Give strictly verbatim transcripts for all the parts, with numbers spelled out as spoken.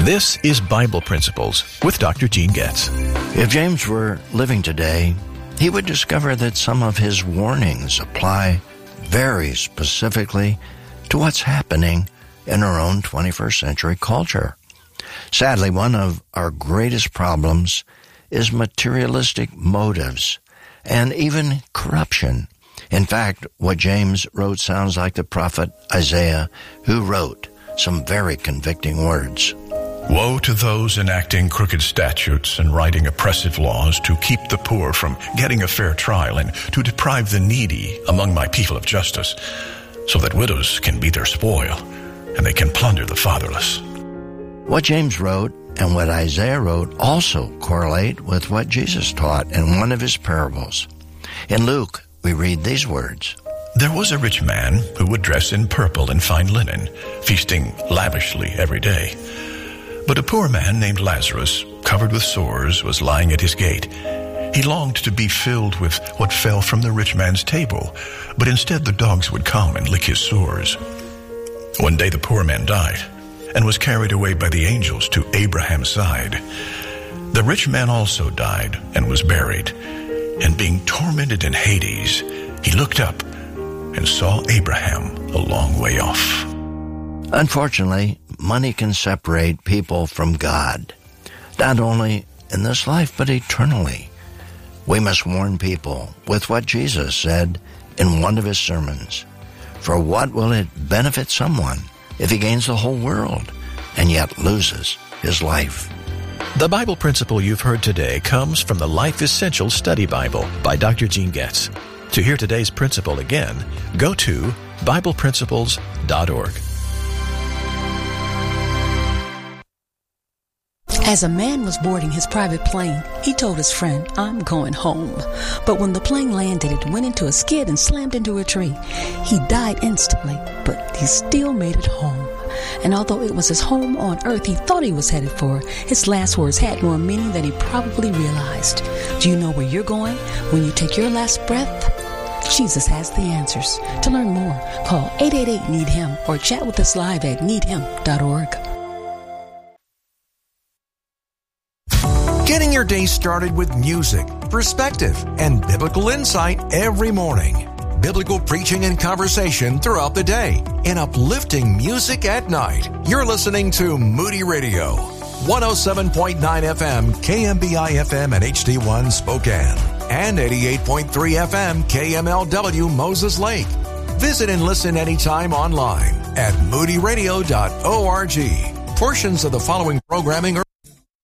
This is Bible Principles with Doctor Gene Getz. If James were living today, he would discover that some of his warnings apply very specifically to what's happening in our own twenty-first century culture. Sadly, one of our greatest problems is materialistic motives and even corruption. In fact, what James wrote sounds like the prophet Isaiah, who wrote some very convicting words. Woe to those enacting crooked statutes and writing oppressive laws to keep the poor from getting a fair trial and to deprive the needy among my people of justice, so that widows can be their spoil and they can plunder the fatherless. What James wrote and what Isaiah wrote also correlate with what Jesus taught in one of his parables. In Luke, we read these words. There was a rich man who would dress in purple and fine linen, feasting lavishly every day. But a poor man named Lazarus, covered with sores, was lying at his gate. He longed to be filled with what fell from the rich man's table, but instead the dogs would come and lick his sores. One day the poor man died and was carried away by the angels to Abraham's side. The rich man also died and was buried, and being tormented in Hades, he looked up and saw Abraham a long way off. Unfortunately, money can separate people from God, not only in this life, but eternally. We must warn people with what Jesus said in one of his sermons. For what will it benefit someone if he gains the whole world and yet loses his life? The Bible principle you've heard today comes from the Life Essentials Study Bible by Doctor Gene Getz. To hear today's principle again, go to Bible Principles dot org. As a man was boarding his private plane, he told his friend, "I'm going home." But when the plane landed, it went into a skid and slammed into a tree. He died instantly, but he still made it home. And although it was his home on earth he thought he was headed for, his last words had more meaning than he probably realized. Do you know where you're going when you take your last breath? Jesus has the answers. To learn more, call eight eight eight, need him or chat with us live at need him dot org. Getting your day started with music, perspective, and biblical insight every morning. Biblical preaching and conversation throughout the day, and uplifting music at night. You're listening to Moody Radio, one oh seven point nine F M, K M B I F M and H D one Spokane, and eighty-eight point three F M, K M L W Moses Lake. Visit and listen anytime online at moody radio dot org. Portions of the following programming are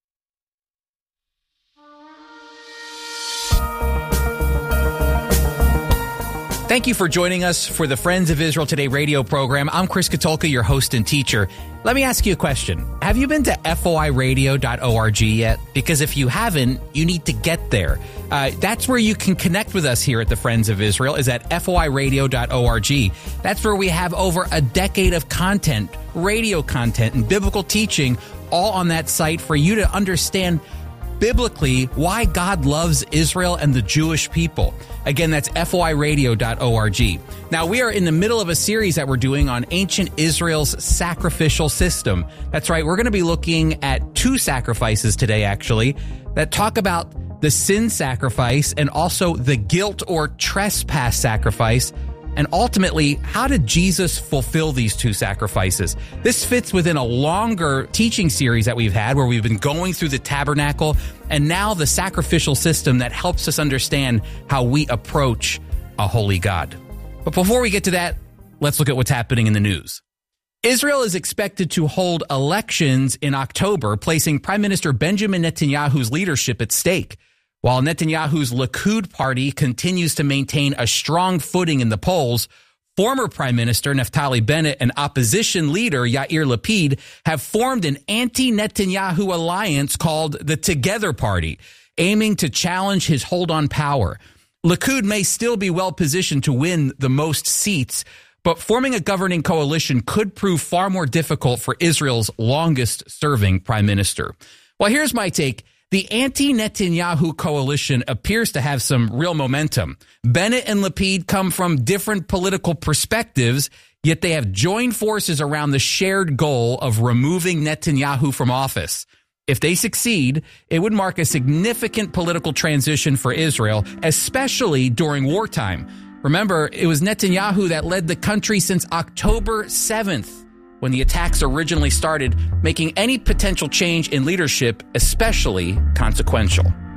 Thank you for joining us for the Friends of Israel Today radio program. I'm Chris Katulka, your host and teacher. Let me ask you a question. Have you been to F O I radio dot org yet? Because if you haven't, you need to get there. Uh, that's where you can connect with us here at the Friends of Israel, is at F O I radio dot org. That's where we have over a decade of content, radio content, and biblical teaching, all on that site for you to understand biblically why God loves Israel and the Jewish people. Again, that's F O I radio dot org. Now, we are in the middle of a series that we're doing on ancient Israel's sacrificial system. That's right, we're going to be looking at two sacrifices today, actually, that talk about the sin sacrifice and also the guilt or trespass sacrifice. And ultimately, how did Jesus fulfill these two sacrifices? This fits within a longer teaching series that we've had where we've been going through the tabernacle and now the sacrificial system that helps us understand how we approach a holy God. But before we get to that, let's look at what's happening in the news. Israel is expected to hold elections in October, placing Prime Minister Benjamin Netanyahu's leadership at stake. While Netanyahu's Likud party continues to maintain a strong footing in the polls, former Prime Minister Naftali Bennett and opposition leader Yair Lapid have formed an anti-Netanyahu alliance called the Together Party, aiming to challenge his hold on power. Likud may still be well positioned to win the most seats, but forming a governing coalition could prove far more difficult for Israel's longest-serving prime minister. Well, here's my take. The anti-Netanyahu coalition appears to have some real momentum. Bennett and Lapid come from different political perspectives, Yet they have joined forces around the shared goal of removing Netanyahu from office. If they succeed, it would mark a significant political transition for Israel, especially during wartime. Remember, it was Netanyahu that led the country since October seventh, when the attacks originally started, making any potential change in leadership especially consequential.